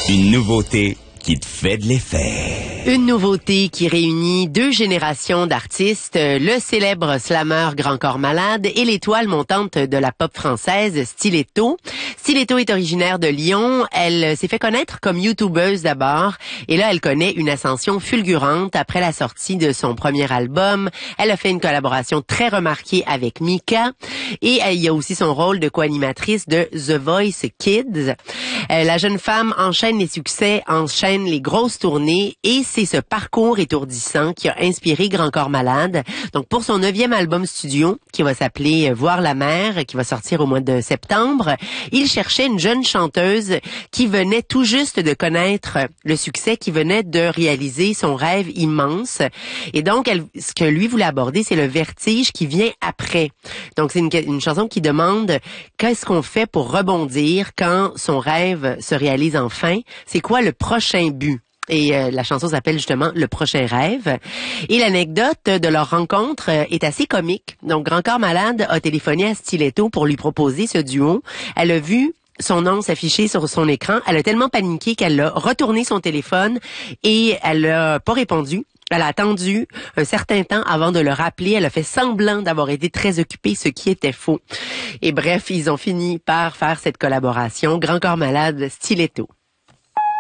Une nouveauté qui te fait de l'effet. Une nouveauté qui réunit deux générations d'artistes, le célèbre slammer Grand Corps Malade et l'étoile montante de la pop française Stiletto. Stiletto est originaire de Lyon. Elle s'est fait connaître comme youtubeuse d'abord et là elle connaît une ascension fulgurante après la sortie de son premier album. Elle a fait une collaboration très remarquée avec Mika et il y a aussi son rôle de co-animatrice de The Voice Kids. La jeune femme enchaîne les succès, enchaîne les grosses tournées et c'est ce parcours étourdissant qui a inspiré Grand Corps Malade. Donc pour son 9e album studio qui va s'appeler Voir la mer, qui va sortir au mois de septembre, il cherchait une jeune chanteuse qui venait tout juste de connaître le succès, qui venait de réaliser son rêve immense. Et donc ce que lui voulait aborder, c'est le vertige qui vient après. Donc c'est une chanson qui demande qu'est-ce qu'on fait pour rebondir quand son rêve se réalise enfin. C'est quoi le prochain but? Et la chanson s'appelle justement Le prochain rêve. Et l'anecdote de leur rencontre est assez comique. Donc, Grand Corps Malade a téléphoné à Stiletto pour lui proposer ce duo. Elle a vu son nom s'afficher sur son écran. Elle a tellement paniqué qu'elle a retourné son téléphone et elle a pas répondu. Elle a attendu un certain temps avant de le rappeler. Elle a fait semblant d'avoir été très occupée, ce qui était faux. Et bref, ils ont fini par faire cette collaboration. Grand Corps Malade, Stiletto.